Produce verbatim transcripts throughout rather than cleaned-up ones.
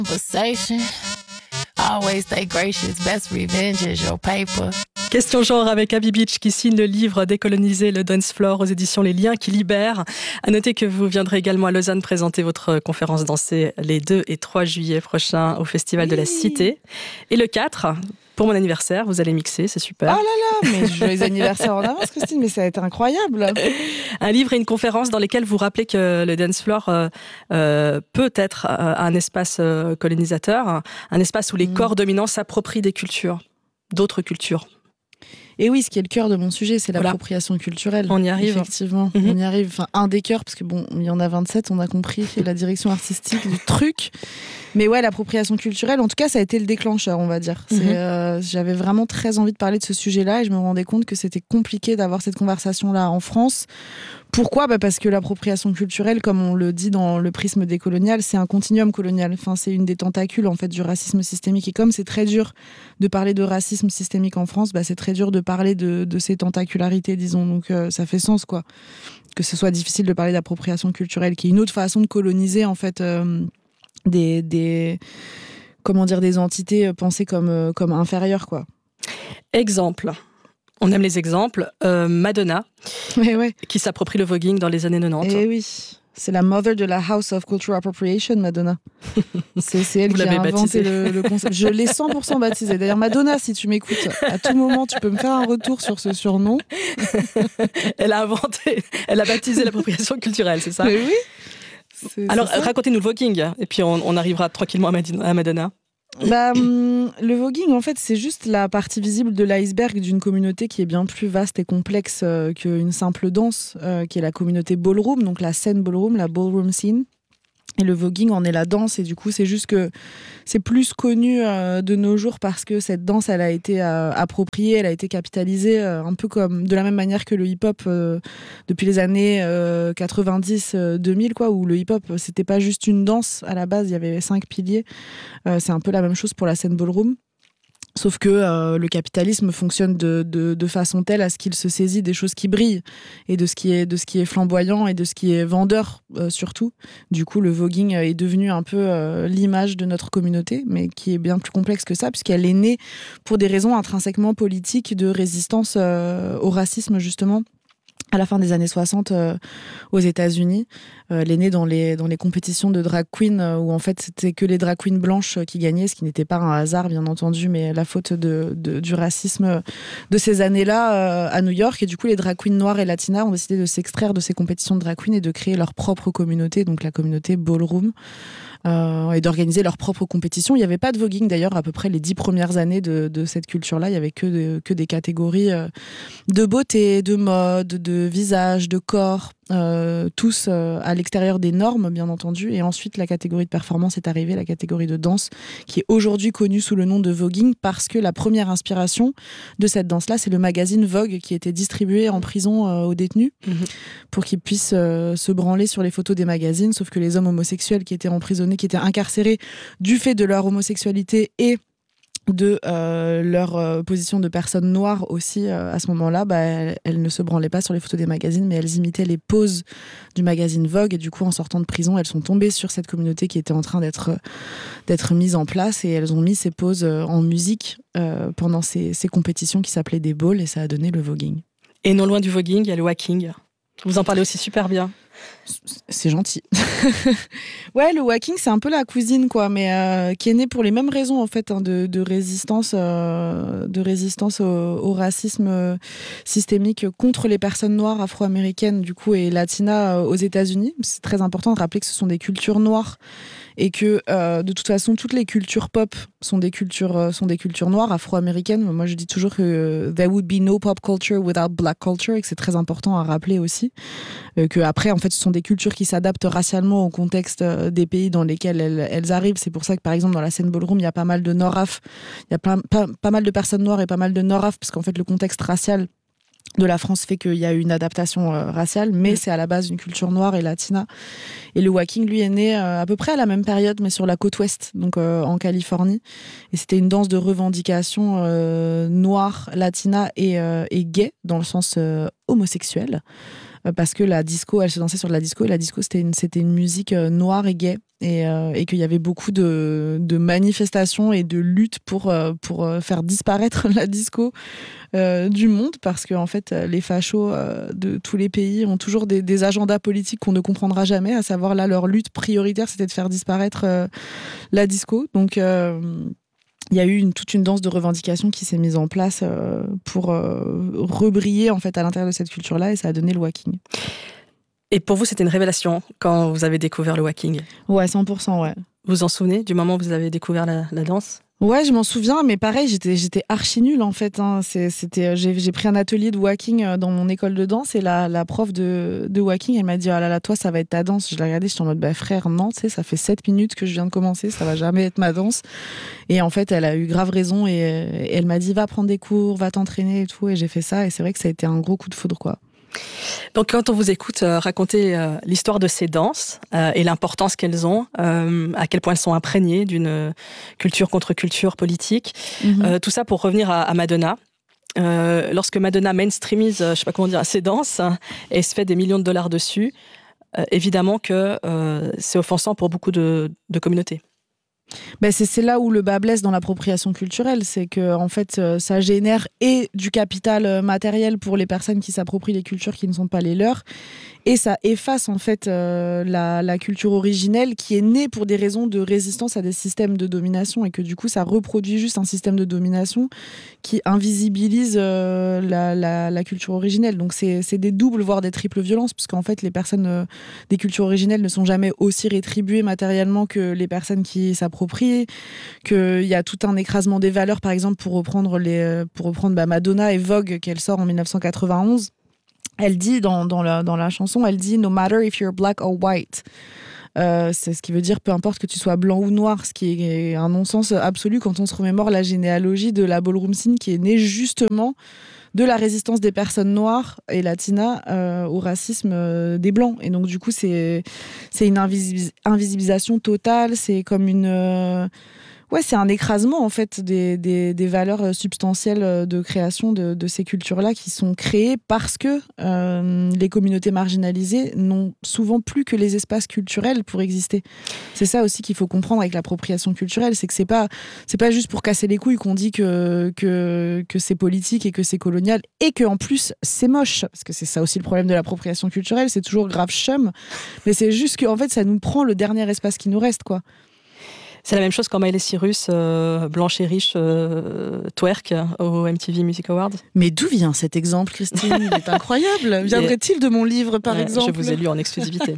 Conversation. Always stay gracious. Best revenge is your paper. Question genre avec Abby Beach qui signe le livre Décoloniser le dance floor aux éditions Les Liens qui libèrent. À noter que vous viendrez également à Lausanne présenter votre conférence dansée les deux et trois juillet prochains au Festival oui. de la Cité. Et le quatre, pour mon anniversaire, vous allez mixer, c'est super. Oh là là, mais joyeux anniversaire en avance Christine, mais ça va être incroyable. Un livre et une conférence dans lesquels vous rappelez que le dance floor euh, euh, peut être euh, un espace euh, colonisateur, un espace où les mmh. corps dominants s'approprient des cultures, d'autres cultures. Et oui, ce qui est le cœur de mon sujet, c'est voilà. l'appropriation culturelle. On y arrive. Effectivement, mm-hmm. on y arrive. Enfin, un des cœurs, parce que bon, il y en a vingt-sept, on a compris la direction artistique du truc. Mais ouais, l'appropriation culturelle, en tout cas, ça a été le déclencheur, on va dire. C'est, mm-hmm. euh, j'avais vraiment très envie de parler de ce sujet-là et je me rendais compte que c'était compliqué d'avoir cette conversation-là en France. Pourquoi ? Bah parce que l'appropriation culturelle, comme on le dit dans le prisme décolonial, c'est un continuum colonial. Enfin, c'est une des tentacules en fait du racisme systémique. Et comme c'est très dur de parler de racisme systémique en France, bah c'est très dur de parler de, de ces tentacularités, disons. Donc euh, ça fait sens, quoi. Que ce soit difficile de parler d'appropriation culturelle, qui est une autre façon de coloniser en fait euh, des, des comment dire des entités pensées comme euh, comme inférieures, quoi. Exemple. On aime les exemples. Euh, Madonna, ouais, ouais. qui s'approprie le voguing dans les années quatre-vingt-dix. Eh oui, c'est la mother de la House of Cultural Appropriation, Madonna. C'est, c'est elle Vous qui a inventé baptisée. le, le concept. Je l'ai cent pour cent baptisée. D'ailleurs, Madonna, si tu m'écoutes, à tout moment, tu peux me faire un retour sur ce surnom. Elle a inventé, elle a baptisé l'appropriation culturelle, c'est ça ? Mais oui. C'est, Alors, c'est racontez-nous le voguing, et puis on, on arrivera tranquillement à Madonna. Bah, le voguing, en fait, c'est juste la partie visible de l'iceberg d'une communauté qui est bien plus vaste et complexe euh, qu'une simple danse, euh, qui est la communauté ballroom, donc la scène ballroom, la ballroom scene. Et le voguing en est la danse, et du coup, c'est juste que c'est plus connu euh, de nos jours parce que cette danse, elle a été euh, appropriée, elle a été capitalisée, euh, un peu comme de la même manière que le hip-hop euh, depuis les années euh, quatre-vingt-dix deux mille, quoi, où le hip-hop, c'était pas juste une danse à la base, il y avait cinq piliers. Euh, c'est un peu la même chose pour la scène ballroom. Sauf que euh, le capitalisme fonctionne de, de, de façon telle à ce qu'il se saisit des choses qui brillent et de ce qui est, de ce qui est flamboyant et de ce qui est vendeur euh, surtout. Du coup, le voguing est devenu un peu euh, l'image de notre communauté, mais qui est bien plus complexe que ça, puisqu'elle est née pour des raisons intrinsèquement politiques de résistance euh, au racisme, justement. À la fin des années soixante euh, aux États-Unis, euh, elle est née dans les, dans les compétitions de drag queen euh, où en fait c'était que les drag queens blanches qui gagnaient, ce qui n'était pas un hasard bien entendu, mais la faute de, de, du racisme de ces années-là euh, à New York. Et du coup, les drag queens noires et latinas ont décidé de s'extraire de ces compétitions de drag queen et de créer leur propre communauté, donc la communauté ballroom. Euh, et d'organiser leur propre compétition. Il n'y avait pas de voguing d'ailleurs à peu près les dix premières années de, de cette culture-là. Il n'y avait que, de, que des catégories euh, de beauté, de mode, de visage, de corps, euh, tous euh, à l'extérieur des normes bien entendu. Et ensuite la catégorie de performance est arrivée, la catégorie de danse qui est aujourd'hui connue sous le nom de voguing parce que la première inspiration de cette danse-là, c'est le magazine Vogue qui était distribué en prison euh, aux détenus mmh. pour qu'ils puissent euh, se branler sur les photos des magazines, sauf que les hommes homosexuels qui étaient emprisonnés, qui étaient incarcérés du fait de leur homosexualité et de euh, leur euh, position de personnes noires aussi euh, à ce moment-là, bah, elles, elles ne se branlaient pas sur les photos des magazines, mais elles imitaient les poses du magazine Vogue. Et du coup, en sortant de prison, elles sont tombées sur cette communauté qui était en train d'être, d'être mise en place et elles ont mis ces poses en musique euh, pendant ces, ces compétitions qui s'appelaient des balls et ça a donné le voguing. Et non loin du voguing, il y a le whacking. Vous en parlez aussi super bien. C'est gentil. Ouais, le whacking, c'est un peu la cousine, quoi, mais euh, qui est née pour les mêmes raisons, en fait, hein, de, de résistance, euh, de résistance au, au racisme euh, systémique contre les personnes noires, afro-américaines, du coup, et latinas euh, aux États-Unis. C'est très important de rappeler que ce sont des cultures noires et que, euh, de toute façon, toutes les cultures pop sont des cultures, euh, sont des cultures noires, afro-américaines. Moi, je dis toujours que euh, there would be no pop culture without black culture et que c'est très important à rappeler aussi. Euh, que après, en fait, ce sont des cultures qui s'adaptent racialement au contexte des pays dans lesquels elles, elles arrivent. C'est pour ça que, par exemple, dans la scène ballroom, il y a pas mal de Nord-Af, il y a plein, pas, pas mal de personnes noires et pas mal de Nord-Af, parce qu'en fait, le contexte racial de la France fait qu'il y a eu une adaptation euh, raciale, mais mmh. c'est à la base une culture noire et latina. Et le whacking, lui, est né euh, à peu près à la même période, mais sur la côte ouest, donc euh, en Californie. Et c'était une danse de revendication euh, noire, latina et, euh, et gay, dans le sens euh, homosexuel. Parce que la disco, elle se dansait sur de la disco, et la disco, c'était une, c'était une musique euh, noire et gay. et, euh, et qu'il y avait beaucoup de, de manifestations et de luttes pour, euh, pour faire disparaître la disco euh, du monde, parce que en fait, les fachos euh, de tous les pays ont toujours des, des agendas politiques qu'on ne comprendra jamais, à savoir là, leur lutte prioritaire, c'était de faire disparaître euh, la disco. Donc, euh, il y a eu une, toute une danse de revendications qui s'est mise en place euh, pour euh, rebriller en fait, à l'intérieur de cette culture-là, et ça a donné le waacking. Et pour vous, c'était une révélation quand vous avez découvert le waacking? Ouais, cent pour cent, ouais. Vous vous en souvenez du moment où vous avez découvert la, la danse? Ouais, je m'en souviens, mais pareil, j'étais, j'étais archi nulle en fait. Hein. C'est, c'était, j'ai, j'ai pris un atelier de waacking dans mon école de danse, et la, la prof de, de waacking, elle m'a dit « Ah là là, toi, ça va être ta danse ». Je l'ai regardée, j'étais en mode bah, « Frère, non, tu sais, ça fait sept minutes que je viens de commencer, ça va jamais être ma danse ». Et en fait, elle a eu grave raison, et, et elle m'a dit « Va prendre des cours, va t'entraîner et tout ». Et j'ai fait ça, et c'est vrai que ça a été un gros coup de foudre, quoi. Donc, quand on vous écoute euh, raconter euh, l'histoire de ces danses euh, et l'importance qu'elles ont, euh, à quel point elles sont imprégnées d'une euh, culture contre culture politique, mm-hmm. euh, tout ça pour revenir à, à Madonna. Euh, lorsque Madonna mainstreamise, euh, je sais pas comment dire, ses danses, hein, et se fait des millions de dollars dessus, euh, évidemment que euh, c'est offensant pour beaucoup de, de communautés. Ben c'est, c'est là où le bas blesse dans l'appropriation culturelle, c'est que en fait ça génère et du capital matériel pour les personnes qui s'approprient les cultures qui ne sont pas les leurs, et ça efface en fait euh, la, la culture originelle qui est née pour des raisons de résistance à des systèmes de domination, et que du coup ça reproduit juste un système de domination qui invisibilise euh, la, la, la culture originelle. Donc c'est, c'est des doubles voire des triples violences, parce qu'en fait les personnes euh, des cultures originelles ne sont jamais aussi rétribuées matériellement que les personnes qui s'approprient, qu'il y a tout un écrasement des valeurs, par exemple pour reprendre, les, pour reprendre bah, Madonna et Vogue qu'elle sort en dix-neuf cent quatre-vingt-onze. Elle dit dans, dans, la, dans la chanson, elle dit « No matter if you're black or white ». Euh, c'est ce qui veut dire peu importe que tu sois blanc ou noir, ce qui est un non-sens absolu quand on se remémore la généalogie de la ballroom scene qui est née justement de la résistance des personnes noires et latinas euh, au racisme euh, des blancs. Et donc du coup c'est, c'est une invisibilis- invisibilisation totale, c'est comme une... Euh, ouais, c'est un écrasement en fait des, des, des valeurs substantielles de création de, de ces cultures-là qui sont créées parce que euh, les communautés marginalisées n'ont souvent plus que les espaces culturels pour exister. C'est ça aussi qu'il faut comprendre avec l'appropriation culturelle, c'est que c'est pas, c'est pas juste pour casser les couilles qu'on dit que, que, que c'est politique et que c'est colonial et qu'en plus c'est moche, parce que c'est ça aussi le problème de l'appropriation culturelle, c'est toujours grave chum, mais c'est juste qu'en fait ça nous prend le dernier espace qui nous reste, quoi. C'est la même chose quand Miley Cyrus, euh, blanche et riche, euh, twerk au M T V Music Awards. Mais d'où vient cet exemple, Christine? Il est incroyable. Viendrait-il de mon livre, par ouais, exemple? Je vous ai lu en exclusivité.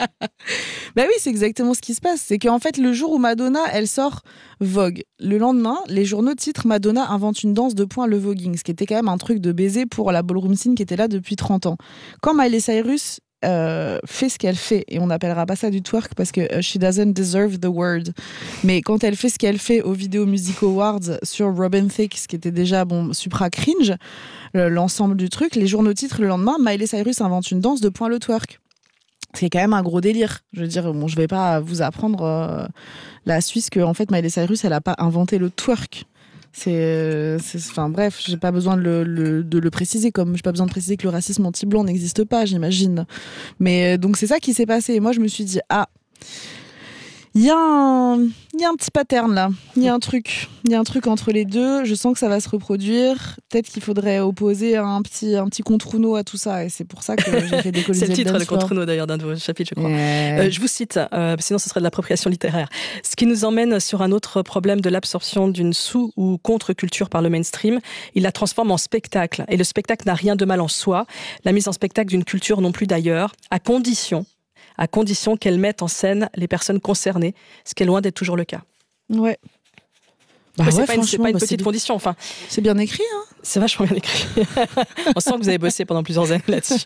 Bah oui, c'est exactement ce qui se passe. C'est qu'en fait, le jour où Madonna, elle sort Vogue, le lendemain, les journaux titrent Madonna invente une danse de poing, le voguing, ce qui était quand même un truc de baiser pour la ballroom scene qui était là depuis trente ans. Quand Miley Cyrus Euh, fait ce qu'elle fait, et on n'appellera pas ça du twerk parce que uh, she doesn't deserve the word, mais quand elle fait ce qu'elle fait aux Video Music Awards sur Robin Thicke, ce qui était déjà bon, supra cringe, le, l'ensemble du truc, les journaux titrent le lendemain Miley Cyrus invente une danse de point le twerk. C'est quand même un gros délire. Je veux dire, bon, je vais pas vous apprendre euh, la Suisse que en fait Miley Cyrus elle a pas inventé le twerk. C'est, c'est, enfin bref, j'ai pas besoin de le, le, de le préciser, comme j'ai pas besoin de préciser que le racisme anti-blanc n'existe pas, j'imagine. Mais donc c'est ça qui s'est passé. Et moi, je me suis dit, ah, il y a un, il y a un petit pattern là. Il y a un truc, il y a un truc entre les deux. Je sens que ça va se reproduire. Peut-être qu'il faudrait opposer un petit, un petit contre-uno à tout ça. Et c'est pour ça que j'ai fait décoloniser. C'est le titre, le le contre-uno d'ailleurs d'un de vos chapitres, je crois. Yeah. Euh, je vous cite, euh, sinon ce serait de l'appropriation littéraire. Ce qui nous emmène sur un autre problème de l'absorption d'une sous- ou contre-culture par le mainstream. Il la transforme en spectacle. Et le spectacle n'a rien de mal en soi. La mise en spectacle d'une culture non plus d'ailleurs, à condition à condition qu'elle mette en scène les personnes concernées, ce qui est loin d'être toujours le cas. Ouais. Bah ouais, c'est, ouais pas une, c'est pas une bah petite c'est condition. Enfin, c'est bien écrit, hein. C'est vachement bien écrit. On sent que vous avez bossé pendant plusieurs années là-dessus.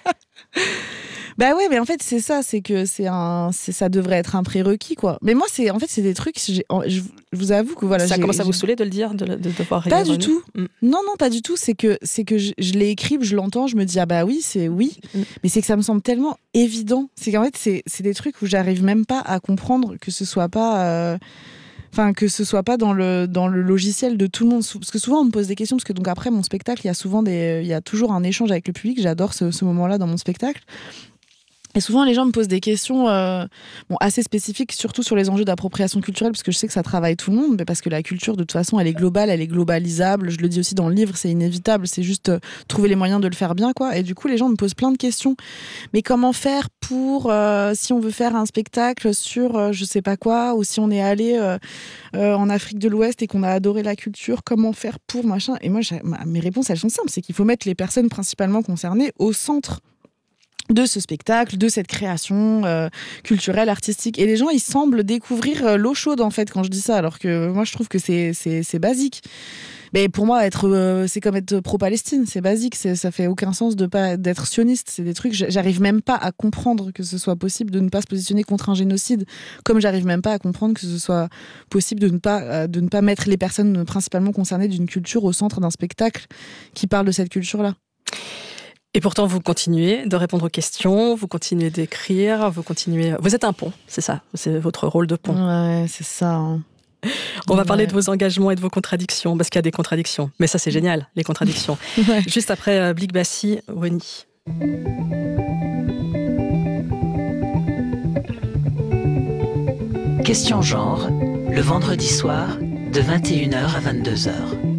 Bah ouais, mais en fait c'est ça, c'est que c'est un, c'est, ça devrait être un prérequis, quoi. Mais moi c'est, en fait c'est des trucs, j'ai, je vous avoue que voilà. Ça j'ai, commence à j'ai... vous saouler de le dire, de, de devoir. Pas du tout. Mm. Non non pas du tout. C'est que c'est que je, je l'ai écrit, je l'entends, je me dis ah bah oui c'est oui, mm. mais c'est que ça me semble tellement évident. C'est qu'en fait c'est, c'est des trucs où j'arrive même pas à comprendre que ce soit pas. Euh... Enfin, que ce soit pas dans le, dans le logiciel de tout le monde. Parce que souvent, on me pose des questions, parce que donc après mon spectacle, il y a souvent des, il y a toujours un échange avec le public. J'adore ce, ce moment-là dans mon spectacle. Et souvent, les gens me posent des questions euh, bon, assez spécifiques, surtout sur les enjeux d'appropriation culturelle, parce que je sais que ça travaille tout le monde, mais parce que la culture, de toute façon, elle est globale, elle est globalisable. Je le dis aussi dans le livre, c'est inévitable, c'est juste euh, trouver les moyens de le faire bien, quoi. Et du coup, les gens me posent plein de questions. Mais comment faire pour, euh, si on veut faire un spectacle sur euh, je sais pas quoi, ou si on est allé euh, euh, en Afrique de l'Ouest et qu'on a adoré la culture, comment faire pour, machin. Et moi, mes réponses, elles sont simples, c'est qu'il faut mettre les personnes principalement concernées au centre de ce spectacle, de cette création euh, culturelle, artistique. Et les gens, ils semblent découvrir euh, l'eau chaude, en fait, quand je dis ça, alors que moi, je trouve que c'est, c'est, c'est basique. Mais pour moi, être, euh, c'est comme être pro-Palestine, c'est basique, c'est, ça fait aucun sens de pas, d'être sioniste. C'est des trucs, j'arrive même pas à comprendre que ce soit possible de ne pas se positionner contre un génocide, comme j'arrive même pas à comprendre que ce soit possible de ne pas, euh, de ne pas mettre les personnes principalement concernées d'une culture au centre d'un spectacle qui parle de cette culture-là. Et pourtant, vous continuez de répondre aux questions, vous continuez d'écrire, vous continuez... Vous êtes un pont, c'est ça, c'est votre rôle de pont. Ouais, c'est ça. Hein. On va ouais. parler de vos engagements et de vos contradictions, parce qu'il y a des contradictions. Mais ça, c'est génial, les contradictions. ouais. Juste après euh, Blik Bassi, Wenny. Question genre, le vendredi soir, de vingt et une heures à vingt-deux heures.